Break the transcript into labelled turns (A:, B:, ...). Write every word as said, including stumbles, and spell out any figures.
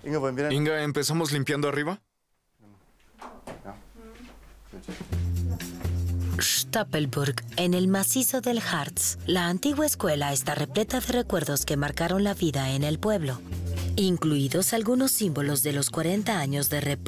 A: Inga, ¿empezamos limpiando arriba?
B: Stoppelburg, en el macizo del Harz. La antigua escuela está repleta de recuerdos que marcaron la vida en el pueblo, incluidos algunos símbolos de los cuarenta años de República.